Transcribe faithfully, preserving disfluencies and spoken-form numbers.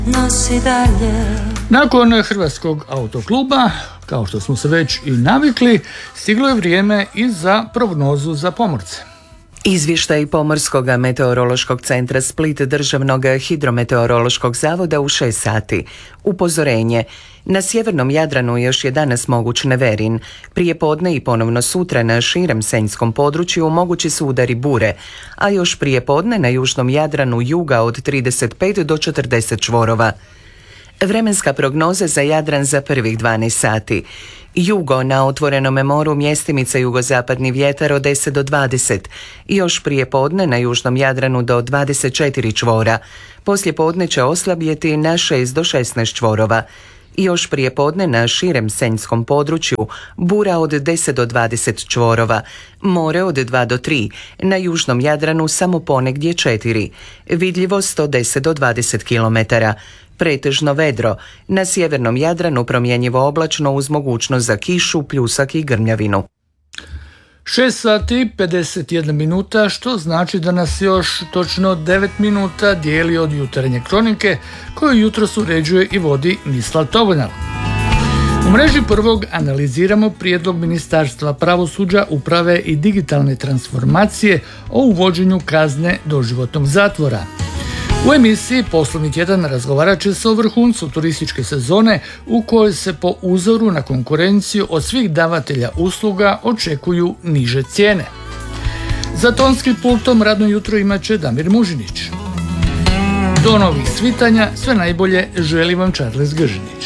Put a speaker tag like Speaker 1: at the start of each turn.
Speaker 1: nosi dalje.
Speaker 2: Nakon Hrvatskog autokluba, kao što smo se već i navikli, stiglo je vrijeme i za prognozu za pomorce.
Speaker 3: Izvještaj Pomorskog meteorološkog centra Split Državnog hidrometeorološkog zavoda u šest sati. Upozorenje. Na sjevernom Jadranu još je danas moguć neverin. Prije podne i ponovno sutra na širem senjskom području mogući su udari bure, a još prije podne na južnom Jadranu juga od trideset pet do četrdeset čvorova. Vremenska prognoza za Jadran za prvih dvanaest sati. Jugo na otvorenome moru mjestimica jugozapadni vjetar od deset do dvadeset. Još prije podne na južnom Jadranu do dvadeset četiri čvora. Poslije podne će oslabjeti na šest do šesnaest čvorova. Još prije podne na širem senjskom području bura od deset do dvadeset čvorova, more od dva do tri, na južnom Jadranu samo ponegdje četiri, vidljivost od deset do dvadeset kilometara. Pretežno vedro, na sjevernom Jadranu promjenjivo oblačno uz mogućnost za kišu, pljusak i grmljavinu.
Speaker 2: šest sati pedeset jedna minuta, što znači da nas još točno devet minuta dijeli od jutarnje kronike, koju jutros uređuje i vodi Mislav Toboljan. U mreži prvog analiziramo prijedlog Ministarstva pravosuđa, uprave i digitalne transformacije o uvođenju kazne doživotnog zatvora. U emisiji Poslovni tjedan razgovarat će se o vrhuncu turističke sezone u kojoj se po uzoru na konkurenciju od svih davatelja usluga očekuju niže cijene. Za tonskim pultom radno jutro imat će Damir Mužinić. Do novih svitanja sve najbolje želi vam Charles Gržinić.